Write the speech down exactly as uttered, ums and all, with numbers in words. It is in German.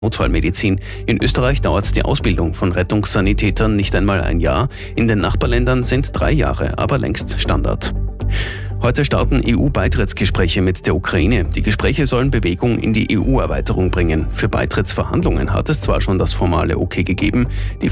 Notfallmedizin. In Österreich dauert die Ausbildung von Rettungssanitätern nicht einmal ein Jahr. In den Nachbarländern sind drei Jahre aber längst Standard. Heute starten E U-Beitrittsgespräche mit der Ukraine. Die Gespräche sollen Bewegung in die E U-Erweiterung bringen. Für Beitrittsverhandlungen hat es zwar schon das formale Okay gegeben, die